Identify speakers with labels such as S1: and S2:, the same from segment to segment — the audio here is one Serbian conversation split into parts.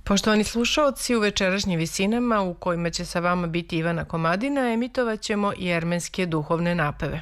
S1: Poštovani slušaoci, u večerašnjim visinama u kojima će sa vama biti Ivana Komadina, emitovat ćemo jermenske duhovne napeve.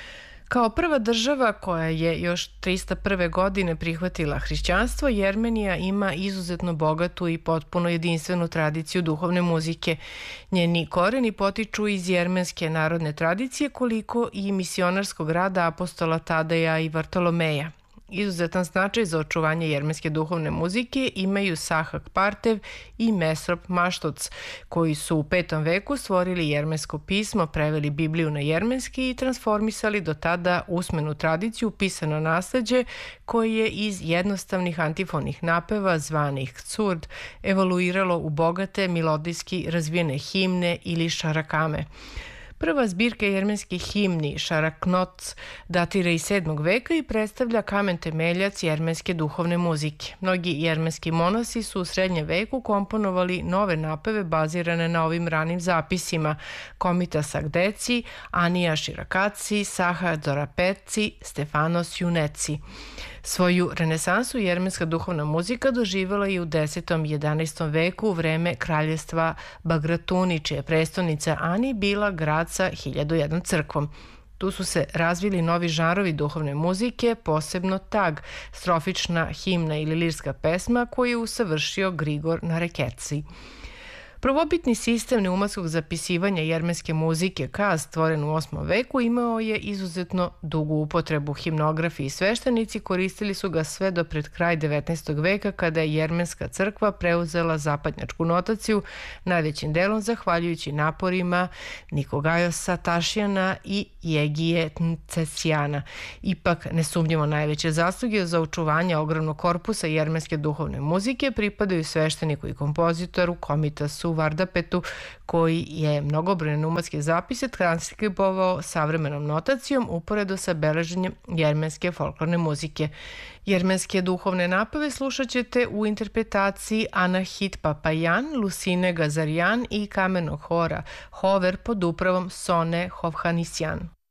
S1: Kao prva država koja je još 301. godine prihvatila hrišćanstvo, Jermenija ima izuzetno bogatu i potpuno jedinstvenu tradiciju duhovne muzike. Njeni koreni potiču iz jermenske narodne tradicije, koliko i misionarskog rada apostola Tadeja i Vartolomeja. Izuzetan značaj za očuvanje jermenske duhovne muzike imaju Sahak Partev i Mesrop Maštoc, koji su u 5. veku stvorili jermensko pismo, preveli Bibliju na jermenski i transformisali do tada usmenu tradiciju pisano nasleđe koje je iz jednostavnih antifonih napeva zvanih curd evoluiralo u bogate melodijski razvijene himne ili šarakame. Prva zbirka jermenskih himni, Šaraknoc, datira iz 7. veka i predstavlja kamen temeljac jermenske duhovne muzike. Mnogi jermenski monasi su u srednjem veku komponovali nove napeve bazirane na ovim ranim zapisima: Komita Sagdeci, Anija Širakaci, Saha Dorapeci, Stefanos Juneci. Svoju renesansu jermenska duhovna muzika doživjela je u 10. i 11. veku u vreme kraljevstva Bagratuni, čija je prestonica Ani bila grad sa 1001 crkvom. Tu su se razvili novi žanrovi duhovne muzike, posebno tag, strofična himna ili lirska pesma koju je usavršio Grigor Narekeci. Prvobitni sistem neumatskog zapisivanja jermenske muzike, kaz, stvoren u 8. veku, imao je izuzetno dugu upotrebu. Himnografi i sveštenici koristili su ga sve do pred kraj 19. veka, kada je jermenska crkva preuzela zapadnjačku notaciju, najvećim delom zahvaljujući naporima Nikogajosa Tašijana i Jegije Ncesijana. Ipak, nesumnjivo najveće zasluge za očuvanje ogromnog korpusa jermenske duhovne muzike pripadaju svešteniku i kompozitoru Komitasu Vardapetu, koji je mnogobrojne neumatske zapise transkribovao savremenom notacijom uporedo sa beleženjem jermenske folklorne muzike. Jermenske duhovne napeve slušat ćete u interpretaciji Anahit Papajan, Lusine Gazarjan i kamenog hora Hover pod upravom Sone Hovhanisjan.